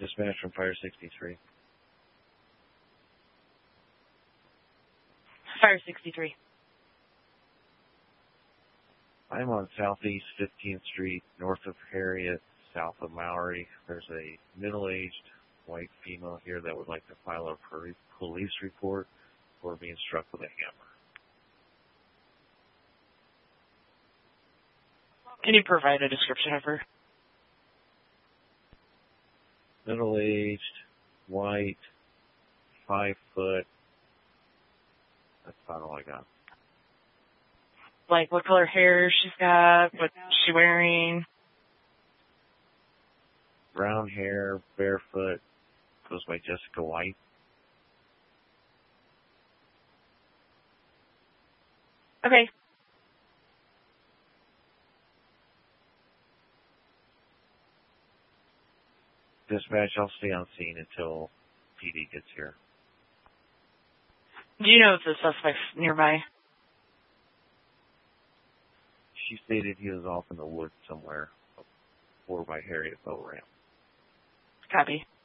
Dispatch from Fire 63. Fire 63. I'm on Southeast 15th Street, north of Harriet, south of Maury. There's a middle-aged white female here that would like to file a police report for being struck with a hammer. Can you provide a description of her? Middle-aged, white, 5 foot. That's about all I got. Like what color hair she's got, what's she wearing? Brown hair, barefoot, goes by Jessica White. Okay. Dispatch, I'll stay on scene until PD gets here. Do you know if the suspect's nearby? She stated he was off in the woods somewhere, or by Harriet Boat Ramp. Copy.